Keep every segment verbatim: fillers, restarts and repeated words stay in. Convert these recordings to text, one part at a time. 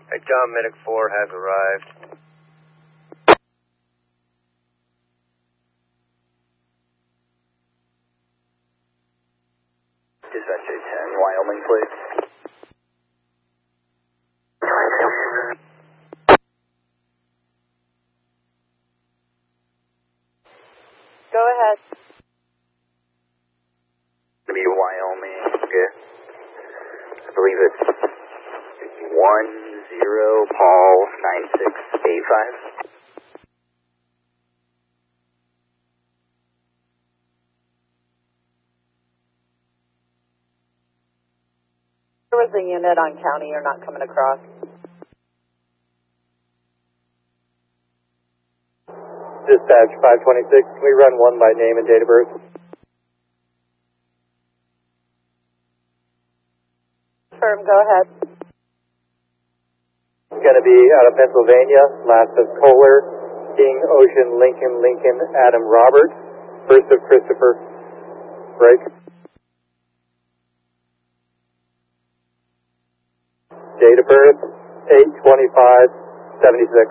Hey, Tom, Medic four has arrived. Dispatch eight ten, Wyoming, please. Go ahead. It'll be Wyoming. Okay. I believe it's one zero Paul nine six eight five. There was a unit on county. You're not coming across. Dispatch five twenty-six, can we run one by name and date of birth? Firm, go ahead. It's going to be out of Pennsylvania, last of Kohler, King, Ocean, Lincoln, Lincoln, Adam, Robert, first of Christopher, break. Date of birth, eight twenty-five seventy-six.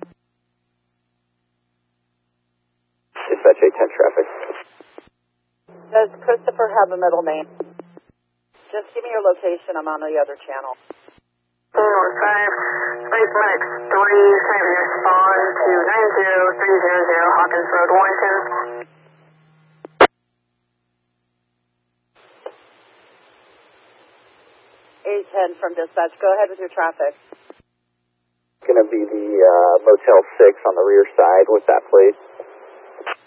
Dispatch eight ten traffic. Does Christopher have a middle name? Just give me your location. I'm on the other channel. four five, Space Medic three, trying to respond to nine zero three zero zero Hawkins Road, Warrington. eight ten from dispatch. Go ahead with your traffic. Going to be the uh, Motel six on the rear side. What's that, please?